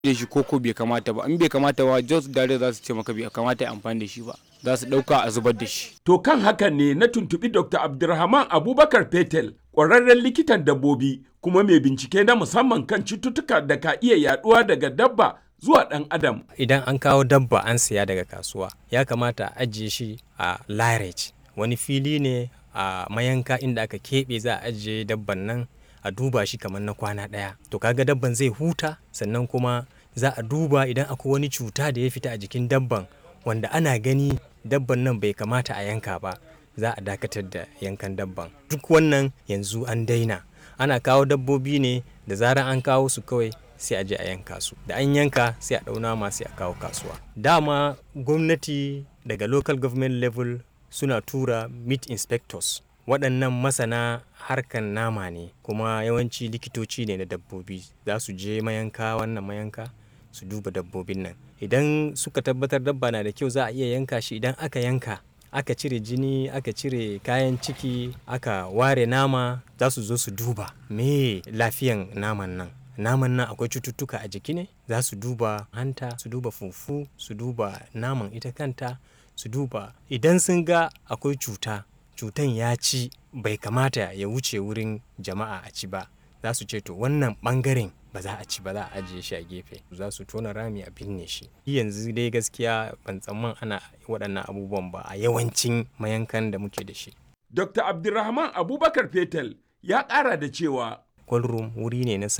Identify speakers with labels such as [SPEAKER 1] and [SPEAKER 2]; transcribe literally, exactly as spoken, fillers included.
[SPEAKER 1] da shi koko bai kamata ba, in bai kamata ba just dare za su ce maka bai kamata ya amfani da shi ba, za su ɗauka a zubar da shi.
[SPEAKER 2] To kan hakan ne na tuntuɓi Doctor Abdulrahman Abubakar Fetel, ƙwararren likitan dabbobi kuma mai bincike na musamman kan cututtuka da ka iya yaɗuwa daga dabba zuwa ɗan adam.
[SPEAKER 3] Idan an kawo dabba an siya daga kasuwa, ya kamata a ajiye shi a lairage, wani fili ne a mayanka inda aka keɓe za a ajiye dabban nan a duba shi kamar na kwana ɗaya. To kaga dabban zai huta, sannan kuma za a duba idan akwai wani cuta da ya fita a jikin dabban wanda ana gani dabban nan bai kamata a yanka ba, za a dakatar da yankan dabban. Duk wannan yanzu an daina, ana kawo dabbobi ne da zarar an kawo su kawai sai a je a yanka su, da an yanka sai a ɗauna ma sai a kawo kasuwa. Dama gwamnati daga local government level suna tura meat inspectors, waɗannan masana harkan nama ne kuma yawanci likitoci ne na dabbobi, za su je mayanka wannan mayanka su duba dabbobin nan. Idan suka tabbatar dabba na da kyau za a iya yanka shi. Idan aka yanka aka cire jini, aka cire kayan ciki, aka ware nama, za su zo su duba me lafiyan naman nan. Naman nan akwai cututtuka a jiki ne, za su duba hanta, su duba fufu, su duba naman ita kanta, su duba idan sun ga akwai cuta, cutan ya ci bai kamata ya wuce wurin jama'a a ci ba, za su ce to wannan bangaren ba za a ci ba, za a ajiye shi a gefe, za su tona rami a binne shi. Yanzu dai gaskiya ban tsamman ana waɗannan abubuwan ba a yawancin mayankan da muke da shi.
[SPEAKER 2] Doctor Abdulrahman Abubakar Fetel ya ƙara da cewa
[SPEAKER 3] cold room wuri ne na